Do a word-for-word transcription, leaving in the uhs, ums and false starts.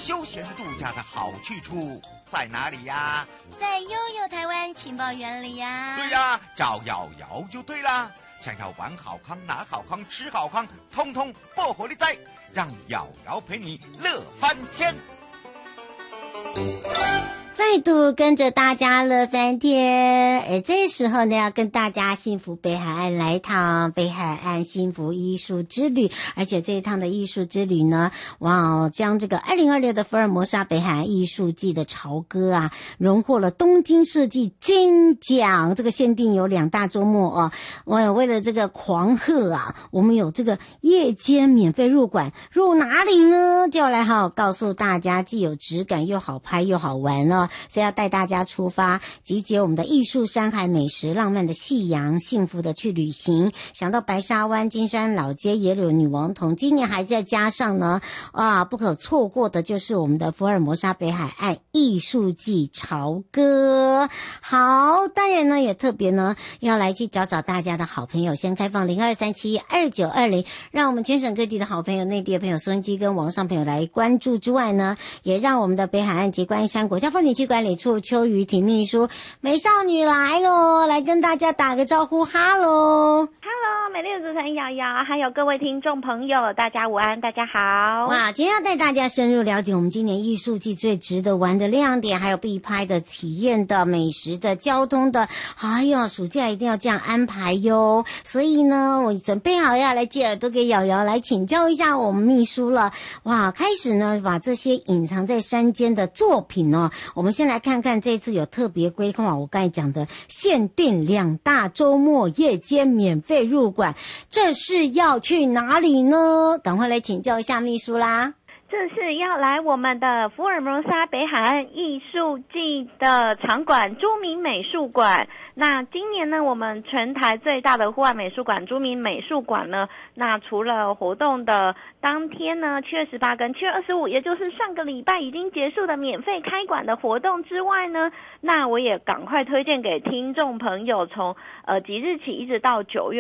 休闲度假的好去处在哪里呀？ 在悠悠台湾情报园里呀。 对呀，找瑶瑶就对啦。想要玩好康、拿好康、吃好康，通通报火力在，让瑶瑶陪你乐翻天。 再度跟着大家乐翻天，而这时候呢，要跟大家幸福北海岸来一趟北海岸幸福艺术之旅，而且这一趟的艺术之旅呢，哇，将这个二零二六的福尔摩沙北海岸艺术季的潮歌啊，荣获了东京设计金奖，这个限定有两大周末哦。我为了这个狂贺啊，我们有这个夜间免费入馆，入哪里呢？就来好好告诉大家，既有质感又好拍又好玩哦。所以要带大家出发，集结我们的艺术、山海、美食、浪漫的夕阳，幸福的去旅行。想到白沙湾、金山老街、野柳女王筒，今年还再加上呢，啊，不可错过的就是我们的福尔摩沙北海岸艺术季潮歌。好，当然呢，也特别呢要来去找找大家的好朋友，先开放零二三七二九二零，让我们全省各地的好朋友、内地的朋友、收音机跟网上朋友来关注之外呢，也让我们的北海岸及观音山国家风景区管理处邱瑜婷秘书美少女来咯，来跟大家打个招呼，哈喽。 Hello， 美丽的主持人瑶瑶，还有各位听众朋友，大家午安，大家好。 哇，今天要带大家深入了解我们今年艺术季最值得玩的亮点，还有必拍的体验的美食的交通的，哎呦，暑假一定要这样安排哟。所以呢，我准备好要来借耳朵给瑶瑶来请教一下我们秘书了。哇，开始呢把这些隐藏在山间的作品哦，我们先来看看这次有特别规划，我刚才讲的限定两大周末夜间免费入馆，这是要去哪里呢？赶快来请教一下秘书啦。 这是要来我们的福尔摩沙北海岸艺术季的场馆朱明美术馆。那今年呢，我们全台最大的户外美术馆朱明美术馆呢，那除了活动的当天呢，七月十八跟七月二十五，也就是上个礼拜已经结束的免费开馆的活动之外呢，那我也赶快推荐给听众朋友，从呃即日起一直到九月